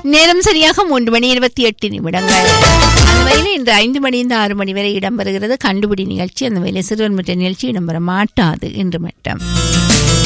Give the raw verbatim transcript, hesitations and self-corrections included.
நேரம் சரியாக மூன்று மணி இருபத்தி எட்டு நிமிடங்கள். அந்த வகையில் இன்று ஐந்து மணிந்து ஆறு மணி வரை இடம்பெறுகிறது கண்டுபிடி நிகழ்ச்சி. அந்த வகையில் சிறுவர் மற்ற நிகழ்ச்சி இடம்பெற மாட்டாது என்று மட்டும்